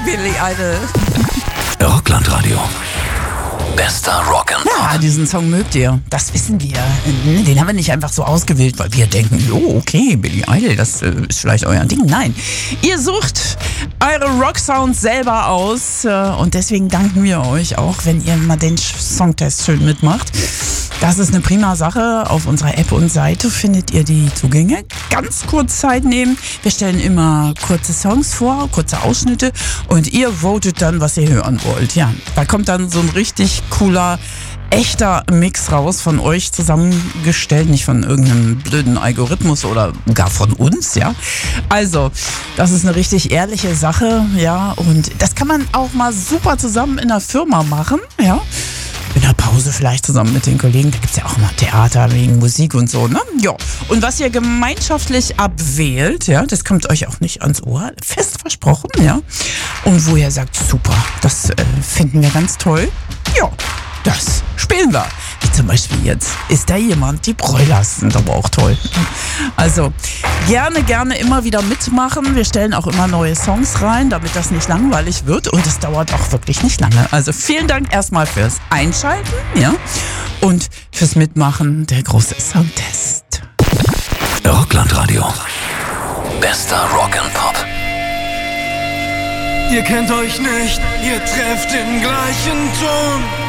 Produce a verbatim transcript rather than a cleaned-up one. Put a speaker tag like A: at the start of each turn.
A: Billy Idol.
B: Rocklandradio. Bester Rock'n'Pop.
A: Ja, diesen Song mögt ihr. Das wissen wir. Den haben wir nicht einfach so ausgewählt, weil wir denken, jo, okay, Billy Idol, das ist vielleicht euer Ding. Nein, ihr sucht eure Rocksounds selber aus und deswegen danken wir euch auch, wenn ihr mal den Songtest schön mitmacht. Das ist eine prima Sache. Auf unserer App und Seite findet ihr die Zugänge. Ganz kurz Zeit nehmen. Wir stellen immer kurze Songs vor, kurze Ausschnitte und ihr votet dann, was ihr hören wollt. Ja, da kommt dann so ein richtig cooler, echter Mix raus, von euch zusammengestellt, nicht von irgendeinem blöden Algorithmus oder gar von uns, ja. Also, das ist eine richtig ehrliche Sache, ja, und das kann man auch mal super zusammen in der Firma machen, ja. In der Pause vielleicht zusammen mit den Kollegen. Da gibt es ja auch mal Theater wegen Musik und so, ne? Ja. Und was ihr gemeinschaftlich abwählt, ja, das kommt euch auch nicht ans Ohr. Fest versprochen, ja. Und wo ihr sagt, super, das äh, finden wir ganz toll. Ja, das spielen wir. Wie zum Beispiel jetzt. Ist da jemand? Die Broilers sind aber auch toll. Also, gerne, gerne immer wieder mitmachen. Wir stellen auch immer neue Songs rein, damit das nicht langweilig wird. Und es dauert auch wirklich nicht lange. Also, vielen Dank erstmal fürs Einschalten, ja. Und fürs Mitmachen. Der große Songtest.
B: Rocklandradio. Bester Rock'n'Pop.
C: Ihr kennt euch nicht, ihr trefft den gleichen Ton.